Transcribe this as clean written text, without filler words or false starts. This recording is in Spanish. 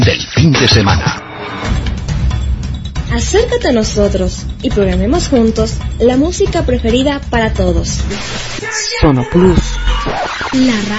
del fin de semana. Acércate a nosotros y programemos juntos la música preferida para todos. Sono Plus. La